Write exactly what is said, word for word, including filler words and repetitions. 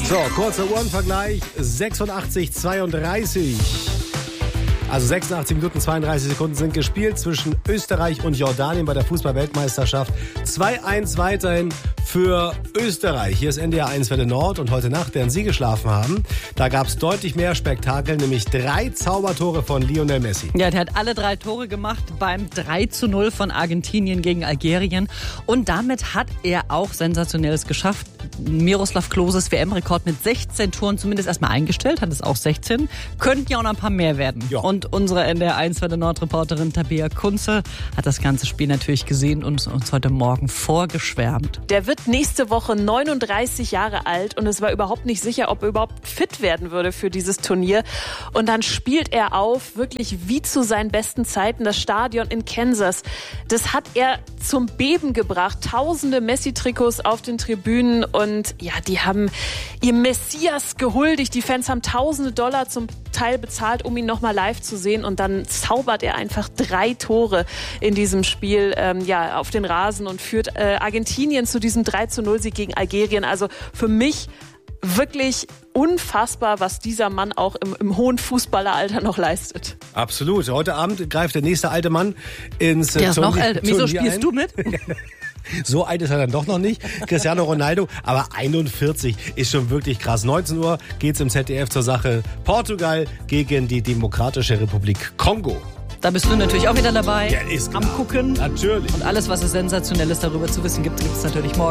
So, kurzer Uhrenvergleich. sechsundachtzig zweiunddreißig. Also sechsundachtzig Minuten zweiunddreißig Sekunden sind gespielt zwischen Österreich und Jordanien bei der Fußball-Weltmeisterschaft. zwei eins weiterhin für Österreich. Hier ist N D R eins Welle Nord und heute Nacht, während Sie geschlafen haben, da gab es deutlich mehr Spektakel, nämlich drei Zaubertore von Lionel Messi. Ja, der hat alle drei Tore gemacht beim drei zu null von Argentinien gegen Algerien. Und damit hat er auch Sensationelles geschafft. Miroslav Kloses W M-Rekord mit sechzehn Toren zumindest erstmal eingestellt, hat es auch sechzehn. Könnten ja auch noch ein paar mehr werden. Ja. Und unsere N D R eins Welle Nord-Reporterin Tabea Kunze hat das ganze Spiel natürlich gesehen und uns heute Morgen vorgeschwärmt. Der wird nächste Woche neununddreißig Jahre alt und es war überhaupt nicht sicher, ob er überhaupt fit werden würde für dieses Turnier. Und dann spielt er auf, wirklich wie zu seinen besten Zeiten. Das Stadion in Kansas, das hat er zum Beben gebracht. Tausende Messi-Trikots auf den Tribünen und ja, die haben ihr Messias gehuldigt. Die Fans haben tausende Dollar zum Teil bezahlt, um ihn nochmal live zu sehen. Und dann zaubert er einfach drei Tore in diesem Spiel ähm, ja, auf den Rasen und führt äh, Argentinien zu diesem drei zu null Sieg gegen Algerien. Also für mich wirklich unfassbar, was dieser Mann auch im, im hohen Fußballeralter noch leistet. Absolut. Heute Abend greift der nächste alte Mann ins Der ist noch älter. Wieso spielst ein. du mit? So alt ist er dann doch noch nicht, Cristiano Ronaldo, aber einundvierzig ist schon wirklich krass. neunzehn Uhr geht's im Z D F zur Sache. Portugal gegen die Demokratische Republik Kongo. Da bist du natürlich auch wieder dabei. Ja, ist klar. Am Gucken. Natürlich. Und alles, was es Sensationelles darüber zu wissen gibt, gibt es natürlich morgen.